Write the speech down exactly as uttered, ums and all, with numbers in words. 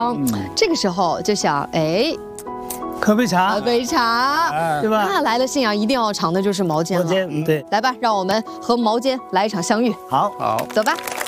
嗯，这个时候就想，哎， 喝杯茶， 喝杯茶， 对吧？ 那来了信仰一定要尝的就是毛尖了。 毛尖，对， 来吧，让我们和毛尖来一场相遇。 好， 好， 走吧。